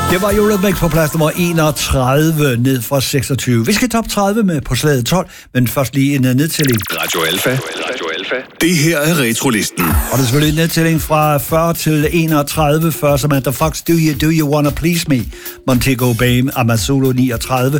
Det var Eurythmics på plads nummer 31, ned fra 26. Vi skal top 30 med på slaget 12, men først lige en nedtælling. Radio Alfa. Det her er Retrolisten. Og det er selvfølgelig en nedtælling fra 40 til 31. Før Samantha Fox, Do You Wanna Please Me? Montego Bay, Amazulu 39.